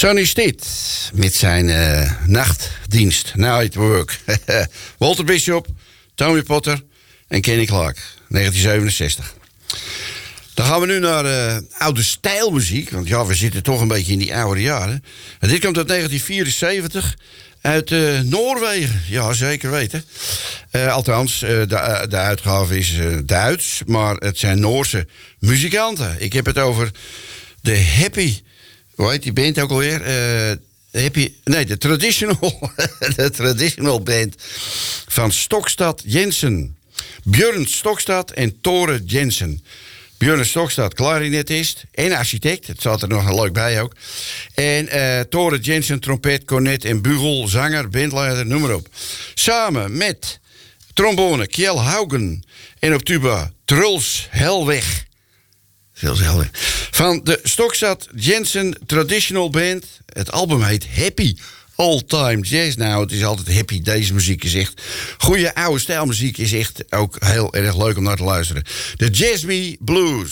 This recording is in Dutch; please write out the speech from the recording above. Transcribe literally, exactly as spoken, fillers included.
Sonny Stitt met zijn uh, nachtdienst, Night Work. Walter Bishop, Tommy Potter en Kenny Clark, negentien zevenenzestig. Dan gaan we nu naar uh, oude stijlmuziek, want ja, we zitten toch een beetje in die oude jaren. En dit komt uit negentien vierenzeventig uit uh, Noorwegen, ja zeker weten. Uh, althans, uh, de, de uitgave is uh, Duits, maar het zijn Noorse muzikanten. Ik heb het over de Happy... Hoe heet die band ook alweer? Uh, Happy, nee, de traditional, de traditional band van Stokstad Jensen. Björn Stokstad en Tore Jensen. Björn Stokstad, klarinetist en architect. Het zat er nog leuk bij ook. En uh, Tore Jensen, trompet, cornet en bugel, zanger, bandleider, noem maar op. Samen met trombone Kjell Haugen en op tuba Truls Helweg. Van de Stokstad Jensen Traditional Band. Het album heet Happy All Time Jazz. Nou, het is altijd happy. Deze muziek is echt... Goede oude stijlmuziek is echt ook heel erg leuk om naar te luisteren. De Jazz Me Blues.